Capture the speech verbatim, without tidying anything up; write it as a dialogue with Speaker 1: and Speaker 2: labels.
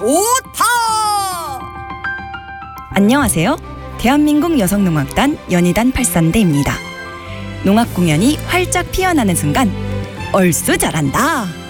Speaker 1: 좋다.
Speaker 2: 안녕하세요. 대한민국 여성농악단 연희단 팔산대입니다. 농악 공연이 활짝 피어나는 순간 얼쑤 잘한다